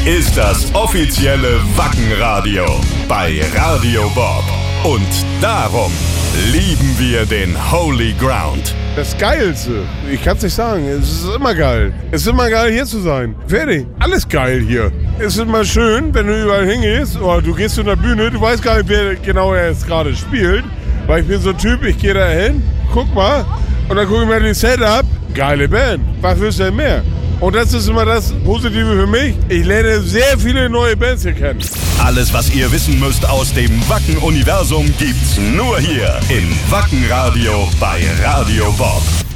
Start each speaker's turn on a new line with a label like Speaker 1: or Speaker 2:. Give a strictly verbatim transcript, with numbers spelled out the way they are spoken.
Speaker 1: ist das offizielle Wacken-Radio bei Radio Bob. Und darum lieben wir den Holy Ground.
Speaker 2: Das Geilste. Ich kann's nicht sagen. Es ist immer geil. Es ist immer geil, hier zu sein. Fertig. Alles geil hier. Es ist immer schön, wenn du überall hingehst. Oder du gehst zu einer Bühne. Du weißt gar nicht, wer genau er jetzt gerade spielt. Weil ich bin so ein Typ, ich gehe da hin, guck mal. Und dann gucke ich mir die Setup. Geile Band. Was willst du denn mehr? Und das ist immer das Positive für mich. Ich lerne sehr viele neue Bands hier kennen.
Speaker 1: Alles, was ihr wissen müsst aus dem Wacken-Universum, gibt's nur hier im Wacken-Radio bei Radio Bob.